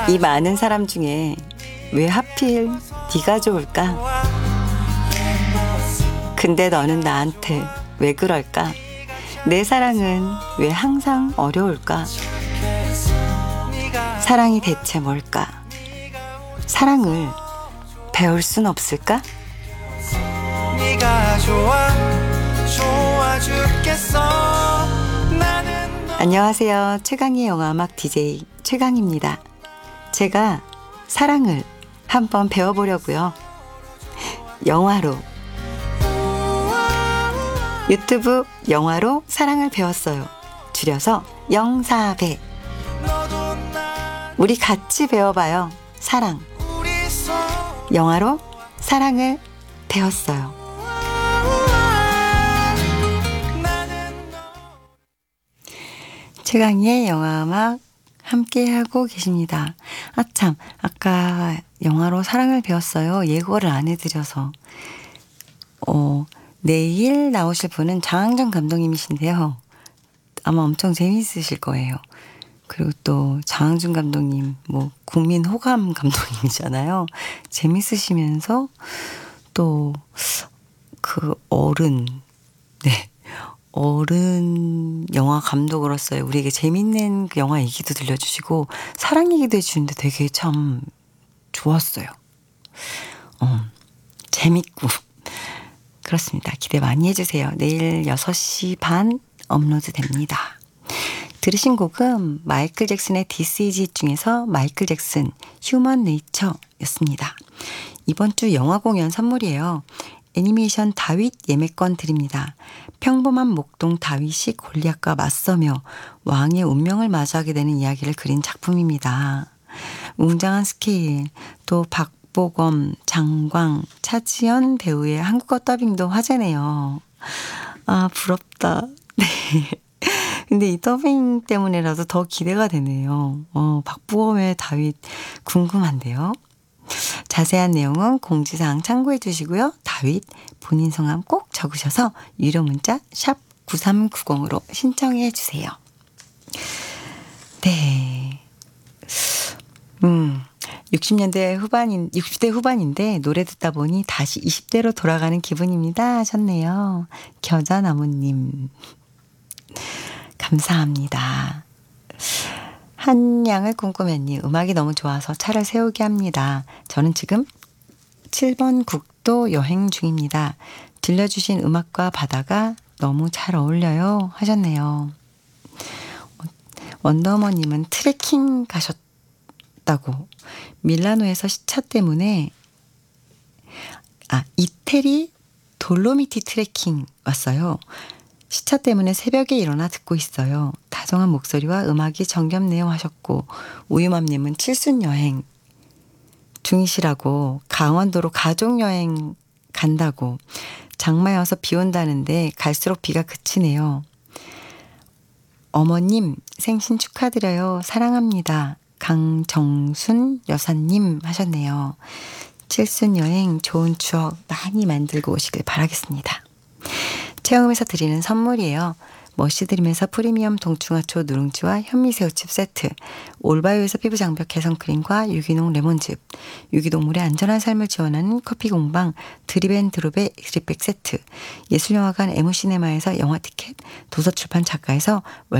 이 많은 사람 중에 왜 하필 네가 좋을까? 근데 너는 나한테 왜 그럴까? 내 사랑은 왜 항상 어려울까? 사랑이 대체 뭘까? 사랑을 배울 순 없을까? 안녕하세요. 최강의 영화음악 DJ 최강입니다. 제가 사랑을 한번 배워보려고요. 영화로, 유튜브 영화로 사랑을 배웠어요. 줄여서 영사배. 우리 같이 배워봐요. 사랑. 영화로 사랑을 배웠어요. 최강의 영화음악 함께하고 계십니다. 아참, 아까 영화로 사랑을 배웠어요. 예고를 안 해드려서. 내일 나오실 분은 장항정 감독님이신데요. 아마 엄청 재미있으실 거예요. 그리고 또 장항준 감독님, 국민 호감 감독님이잖아요. 재밌으시면서 또 그 어른 영화 감독으로서의 우리에게 재밌는 그 영화 얘기도 들려주시고 사랑 얘기도 해주시는데 되게 참 좋았어요. 재밌고 그렇습니다. 기대 많이 해주세요. 내일 6시 반 업로드 됩니다. 들으신 곡은 마이클 잭슨의 This Is It 중에서 마이클 잭슨 휴먼 네이처였습니다. 이번 주 영화 공연 선물이에요. 애니메이션 다윗 예매권 드립니다. 평범한 목동 다윗이 골리앗과 맞서며 왕의 운명을 마주하게 되는 이야기를 그린 작품입니다. 웅장한 스케일, 또 박보검, 장광, 차지연 배우의 한국어 더빙도 화제네요. 아, 부럽다. 네. 근데 이 더빙 때문에라도 더 기대가 되네요. 박보검의 다윗 궁금한데요. 자세한 내용은 공지사항 참고해 주시고요. 다윗 본인 성함 꼭 적으셔서 유료 문자 샵 9390으로 신청해 주세요. 네. 60대 후반인데 노래 듣다 보니 다시 20대로 돌아가는 기분입니다 하셨네요. 겨자나무님. 감사합니다. 한양을 꿈꾸면님, 음악이 너무 좋아서 차를 세우게 합니다. 저는 지금 7번 국도 여행 중입니다. 들려주신 음악과 바다가 너무 잘 어울려요 하셨네요. 원더머님은 트레킹 가셨다고. 밀라노에서 시차 때문에 이태리 돌로미티 트레킹 왔어요. 시차 때문에 새벽에 일어나 듣고 있어요. 다정한 목소리와 음악이 정겹네요 하셨고, 우유맘님은 칠순여행 중이시라고 강원도로 가족여행 간다고. 장마에 와서 비 온다는데 갈수록 비가 그치네요. 어머님 생신 축하드려요. 사랑합니다. 강정순 여사님 하셨네요. 칠순여행 좋은 추억 많이 만들고 오시길 바라겠습니다. 체험에서 드리는 선물이에요. 머시드림에서 프리미엄 동충하초 누룽지와 현미새우칩 세트, 올바이오에서 피부 장벽 개선 크림과 유기농 레몬즙, 유기동물의 안전한 삶을 지원하는 커피 공방 드립앤드롭의 드립백 세트, 예술영화관 에무시네마에서 영화 티켓, 도서출판 작가에서